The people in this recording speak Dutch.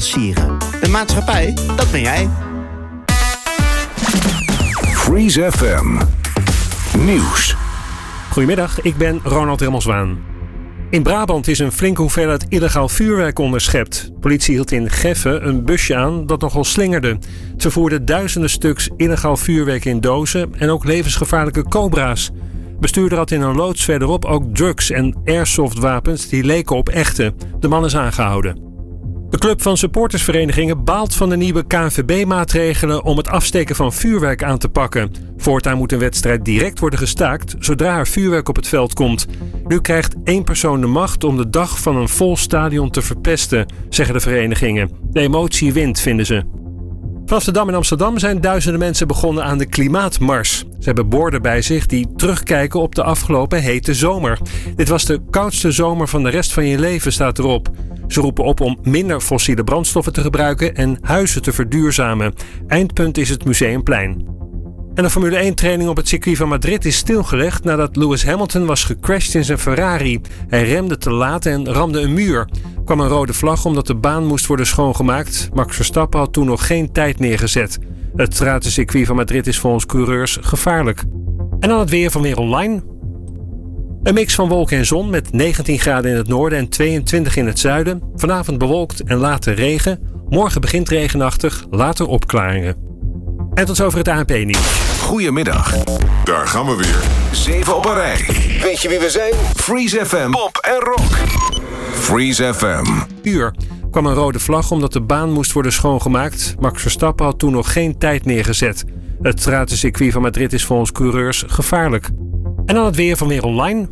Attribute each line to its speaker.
Speaker 1: sieren. De maatschappij, dat ben jij.
Speaker 2: Freeze FM Nieuws.
Speaker 3: Goedemiddag, ik ben Ronald Remmelswaan. In Brabant is een flinke hoeveelheid illegaal vuurwerk onderschept. Politie hield in Geffen een busje aan dat nogal slingerde. Het vervoerde duizenden stuks illegaal vuurwerk in dozen en ook levensgevaarlijke cobra's. Bestuurder had in een loods verderop ook drugs en airsoftwapens die leken op echte. De man is aangehouden. De club van supportersverenigingen baalt van de nieuwe KNVB-maatregelen om het afsteken van vuurwerk aan te pakken. Voortaan moet een wedstrijd direct worden gestaakt zodra er vuurwerk op het veld komt. Nu krijgt 1 persoon de macht om de dag van een vol stadion te verpesten, zeggen de verenigingen. De emotie wint, vinden ze. Vanaf de Dam in Amsterdam zijn duizenden mensen begonnen aan de klimaatmars. Ze hebben borden bij zich die terugkijken op de afgelopen hete zomer. Dit was de koudste zomer van de rest van je leven, staat erop. Ze roepen op om minder fossiele brandstoffen te gebruiken en huizen te verduurzamen. Eindpunt is het Museumplein. En de Formule 1-training op het circuit van Madrid is stilgelegd nadat Lewis Hamilton was gecrashed in zijn Ferrari. Hij remde te laat en ramde een muur. Er kwam een rode vlag omdat de baan moest worden schoongemaakt. Max Verstappen had toen nog geen tijd neergezet. Het stratencircuit van Madrid is volgens coureurs gevaarlijk. En dan het weer van Weer Online. Een mix van wolken en zon met 19 graden in het noorden en 22 in het zuiden. Vanavond bewolkt en later regen. Morgen begint regenachtig, later opklaringen. En tot zover het ANP-nieuws.
Speaker 2: Goedemiddag. Daar gaan we weer. 7 op een rij. Weet je wie we zijn? Freeze FM, pop en rock. Freeze FM.
Speaker 3: Uur kwam een rode vlag omdat de baan moest worden schoongemaakt. Max Verstappen had toen nog geen tijd neergezet. Het stratencircuit van Madrid is volgens coureurs gevaarlijk. En dan het weer van Weer Online.